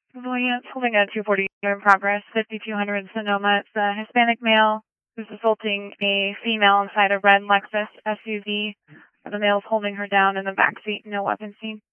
Williams holding a 240 in progress, 5200 Sonoma. It's a Hispanic male who's assaulting a female inside a red Lexus SUV. The male's holding her down in the back seat, no weapon seen.